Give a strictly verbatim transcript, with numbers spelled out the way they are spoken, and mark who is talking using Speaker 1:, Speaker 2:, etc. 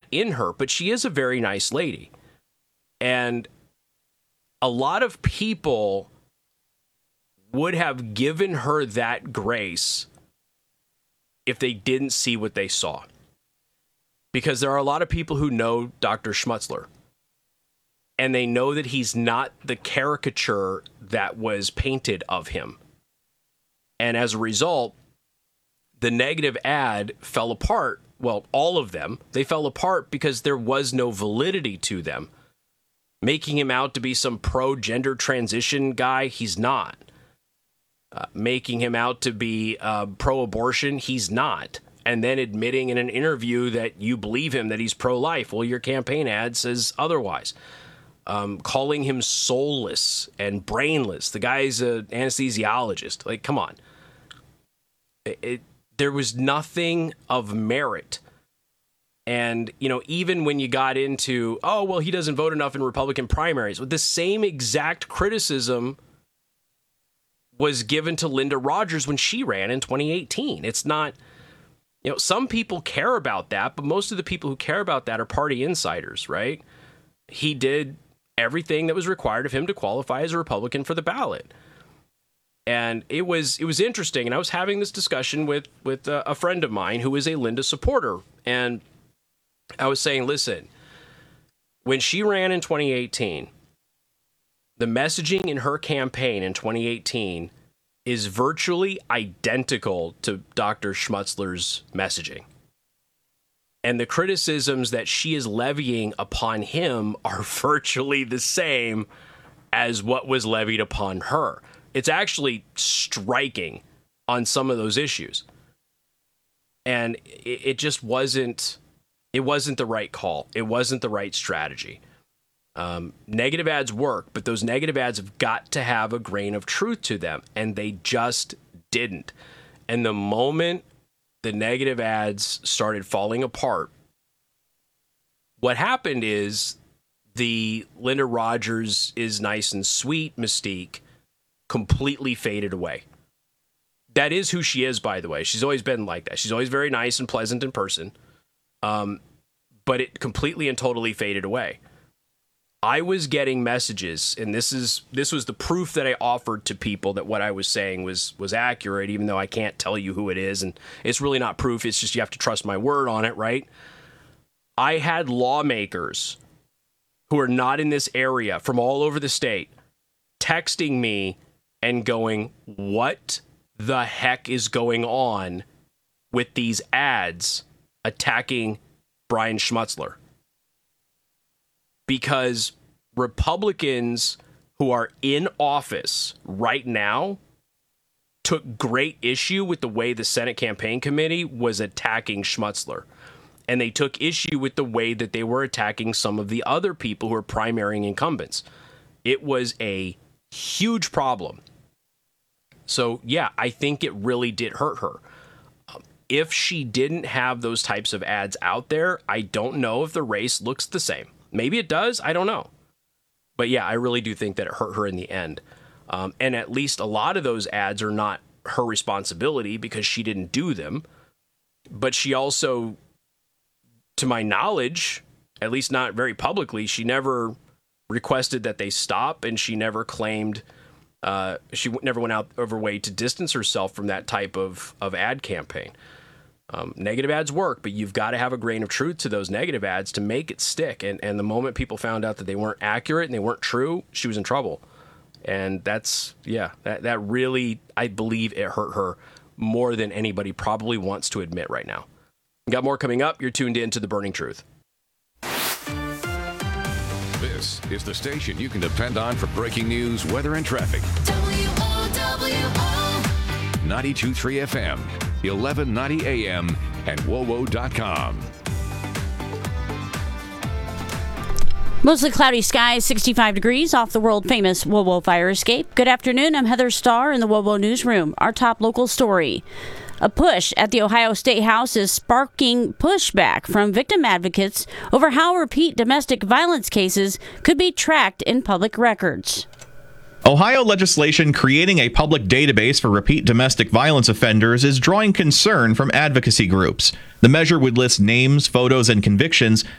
Speaker 1: in her, but she is a very nice lady. And a lot of people would have given her that grace if they didn't see what they saw. Because there are a lot of people who know Doctor Schmutzler, and they know that he's not the caricature that was painted of him. And as a result, the negative ad fell apart. Well, all of them, they fell apart because there was no validity to them. Making him out to be some pro-gender transition guy, he's not. Uh, making him out to be uh, pro-abortion, he's not. And then admitting in an interview that you believe him, that he's pro-life. Well, your campaign ad says otherwise. Um, calling him soulless and brainless. The guy's an anesthesiologist. Like, come on. It, it, there was nothing of merit. And, you know, even when you got into, oh, well, he doesn't vote enough in Republican primaries, with the same exact criticism was given to Linda Rogers when she ran in twenty eighteen. It's not, you know, some people care about that, but most of the people who care about that are party insiders, right? He did everything that was required of him to qualify as a Republican for the ballot. And it was it was interesting. And I was having this discussion with, with a, a friend of mine who is a Linda supporter. And I was saying, listen, when she ran in twenty eighteen, the messaging in her campaign in twenty eighteen is virtually identical to Doctor Schmutzler's messaging. And the criticisms that she is levying upon him are virtually the same as what was levied upon her. It's actually striking on some of those issues. And it, it just wasn't, it wasn't the right call. It wasn't the right strategy. Um, negative ads work, but those negative ads have got to have a grain of truth to them, and they just didn't. And the moment the negative ads started falling apart, what happened is the Linda Rogers is nice and sweet mystique completely faded away. That is who she is, by the way. She's always been like that. She's always very nice and pleasant in person. Um, but it completely and totally faded away. I was getting messages, and this is this was the proof that I offered to people that what I was saying was was accurate, even though I can't tell you who it is, and it's really not proof. It's just you have to trust my word on it, right? I had lawmakers who are not in this area from all over the state texting me and going, what the heck is going on with these ads attacking Brian Schmutzler? Because Republicans who are in office right now took great issue with the way the Senate Campaign Committee was attacking Schmutzler. And they took issue with the way that they were attacking some of the other people who are primarying incumbents. It was a huge problem. So, yeah, I think it really did hurt her. Um, if she didn't have those types of ads out there, I don't know if the race looks the same. Maybe it does. I don't know. But yeah, I really do think that it hurt her in the end. Um, and at least a lot of those ads are not her responsibility because she didn't do them. But she also, to my knowledge, at least not very publicly, she never requested that they stop, and she never claimed, uh, she never went out of her way to distance herself from that type of, of ad campaign. Um, negative ads work, but you've got to have a grain of truth to those negative ads to make it stick. And and the moment people found out that they weren't accurate and they weren't true, she was in trouble. And that's, yeah, that, that really, I believe it hurt her more than anybody probably wants to admit right now. Got more coming up. You're tuned in to The Burning Truth.
Speaker 2: This is the station you can depend on for breaking news, weather, and traffic.
Speaker 3: W O W O
Speaker 2: ninety-two point three F M, eleven ninety A M, and W O W O dot com.
Speaker 4: Mostly cloudy skies, sixty-five degrees off the world-famous W O W O fire escape. Good afternoon. I'm Heather Starr in the W O W O Newsroom. Our top local story. A push at the Ohio State House is sparking pushback from victim advocates over how repeat domestic violence cases could be tracked in public records.
Speaker 5: Ohio legislation creating a public database for repeat domestic violence offenders is drawing concern from advocacy groups. The measure would list names, photos, and convictions